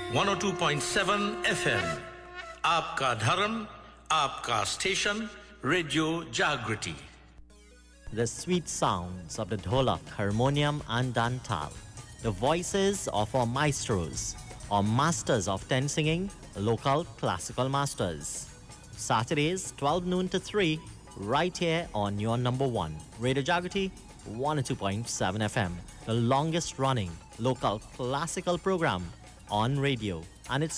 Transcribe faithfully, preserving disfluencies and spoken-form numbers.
one oh two point seven F M. आपका धर्म, आपका स्टेशन, रेडियो जागृति. The sweet sounds of the dholak, harmonium and dantal. The voices of our maestros, or masters of ten singing, local classical masters. Saturdays, twelve noon to three, right here on your number one. Radio Jagriti, one oh two point seven F M. The longest running local classical program on radio. And it's